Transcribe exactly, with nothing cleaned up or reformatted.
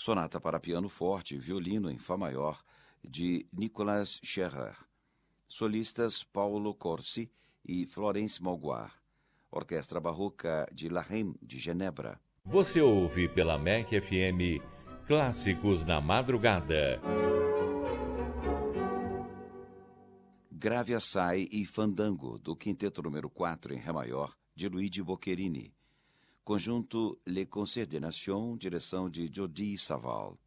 Sonata para piano forte e violino em Fá maior, de Nicolas Scherrer. Solistas Paulo Corsi e Florence Mauguar. Orquestra Barroca de La Reine, de Genebra. Você ouve pela M E C F M Clássicos na Madrugada. Grave Assai e Fandango, do Quinteto número quatro em Ré maior, de Luigi Boccherini. Conjunto Le Concert des Nations, direção de Jordi Savall.